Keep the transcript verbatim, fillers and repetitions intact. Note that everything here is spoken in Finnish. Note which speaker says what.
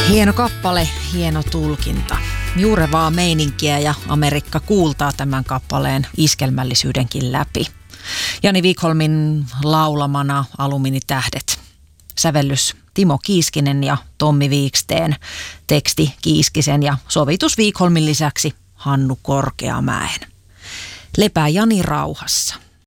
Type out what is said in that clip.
Speaker 1: Hieno kappale, hieno tulkinta. Juurevaa meininkiä ja Amerikka kuultaa tämän kappaleen iskelmällisyydenkin läpi. Jani Wikholmin laulamana Alumiinitähdet. Sävellys Timo Kiiskinen ja Tommi Viiksteen. Teksti Kiiskisen ja sovitus Wikholmin lisäksi Hannu Korkeamäen. Lepää Jani rauhassa.